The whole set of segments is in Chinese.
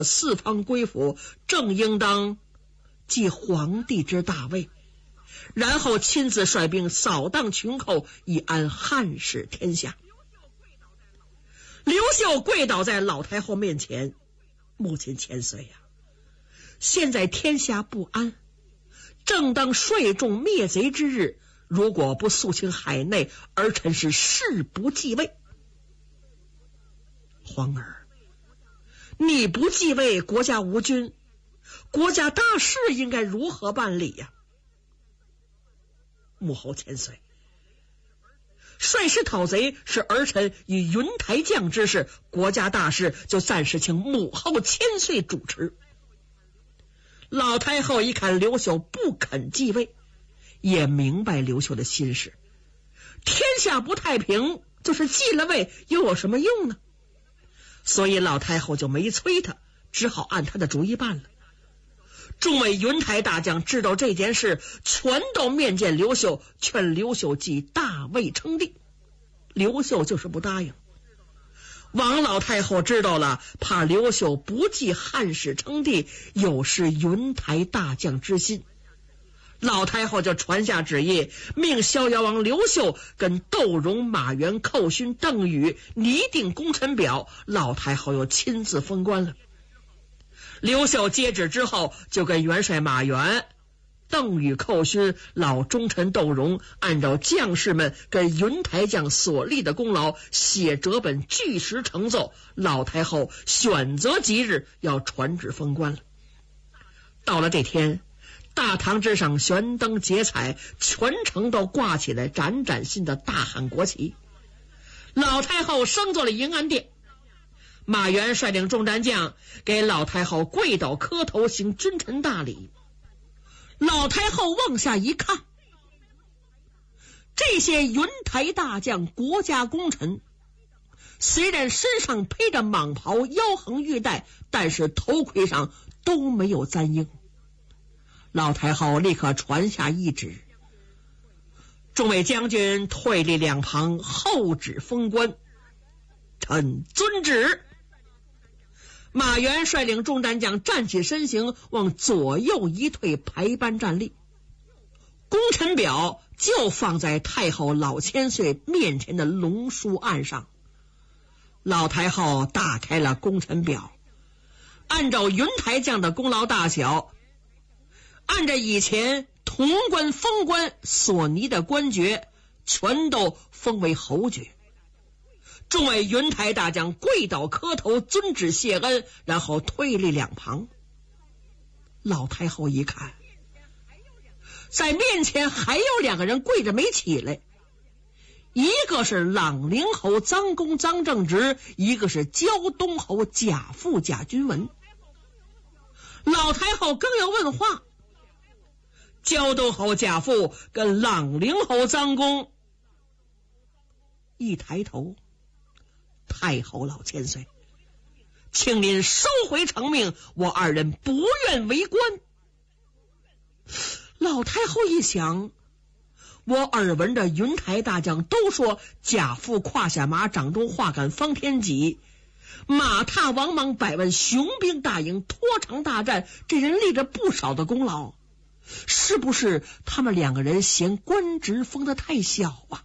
四方归附，正应当继皇帝之大位，然后亲自率兵扫荡群寇，以安汉室天下。刘秀跪倒在老太后面前，母亲千岁呀，现在天下不安，正当率众灭贼之日，如果不肃清海内，儿臣是誓不继位。皇儿，你不继位，国家无君，国家大事应该如何办理呀？母后千岁，率师讨贼是儿臣与云台将之事，国家大事就暂时请母后千岁主持。老太后一看刘秀不肯继位，也明白刘秀的心事，天下不太平，就是继了位又有什么用呢？所以老太后就没催他，只好按他的主意办了。众位云台大将知道这件事，全都面见刘秀，劝刘秀继大位称帝。刘秀就是不答应。王老太后知道了，怕刘秀不继汉室称帝，有失云台大将之心。老太后就传下旨意，命逍遥王刘秀跟窦融、马援、寇勋、邓禹拟定功臣表，老太后又亲自封官了。刘秀接旨之后，就跟元帅马援、邓禹、寇勋、老忠臣窦融按照将士们跟云台将所立的功劳写折本据实呈奏，老太后选择吉日要传旨封官了。到了这天，大堂之上悬灯结彩，全城都挂起来崭崭新的大汉国旗。老太后升做了迎安殿，马援率领众战将给老太后跪倒磕头行君臣大礼。老太后往下一看，这些云台大将国家功臣，虽然身上披着蟒袍腰横玉带，但是头盔上都没有簪缨。老太后立刻传下懿旨，众位将军退立两旁，后旨封官。臣遵旨。马援率领众战将站起身形，往左右一退，排班站立。功臣表就放在太后老千岁面前的龙书案上。老太后打开了功臣表，按照云台将的功劳大小，按照以前潼关封官所拟的官爵，全都封为侯爵。众位云台大将跪倒磕头，遵旨谢恩，然后退立两旁。老太后一看，在面前还有两个人跪着没起来，一个是朗陵侯臧公臧正直，一个是胶东侯贾父贾君文。老太后刚要问话，胶东侯贾父跟朗陵侯臧公一抬头，太后老千岁，请您收回成命，我二人不愿为官。老太后一想，我耳闻的云台大将都说贾父胯下马，掌中画杆方天戟，马踏王莽百万雄兵大营，拖长大战，这人立着不少的功劳，是不是他们两个人嫌官职封得太小啊？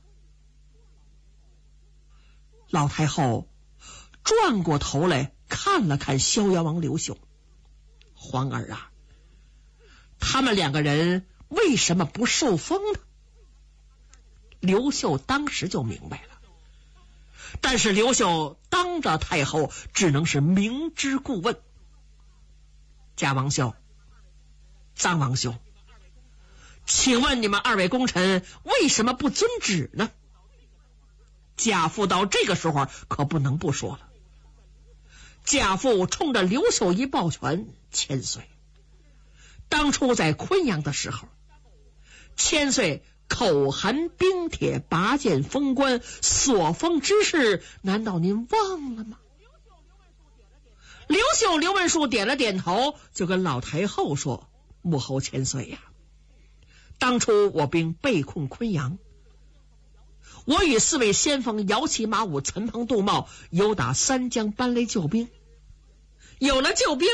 老太后转过头来看了看逍遥王刘秀，皇儿啊，他们两个人为什么不受封呢？刘秀当时就明白了，但是刘秀当着太后只能是明知故问。贾王兄、臧王兄，请问你们二位功臣为什么不遵旨呢？贾父到这个时候可不能不说了。贾父冲着刘秀一抱拳，千岁，当初在昆阳的时候，千岁口含冰帖，拔剑封官，所封之事，难道您忘了吗？刘秀、刘文树点了点头，就跟老太后说，母后千岁呀，当初我兵被困昆阳，我与四位先锋摇旗马舞，陈鹏杜茂，有打三江搬来救兵。 有了救兵，